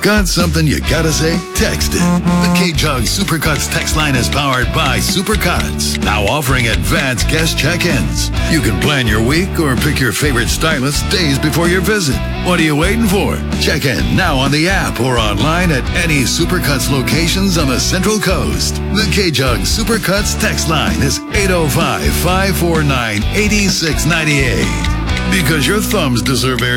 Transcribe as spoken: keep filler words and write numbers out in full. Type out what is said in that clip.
Got something you gotta say? Text it. The K-Jug Supercuts text line is powered by Supercuts. Now offering advanced guest check-ins. You can plan your week or pick your favorite stylist days before your visit. What are you waiting for? Check in now on the app or online at any Supercuts locations on the Central Coast. The K-Jug Supercuts text line is eight oh five, five four nine, eight six nine eight. Because your thumbs deserve air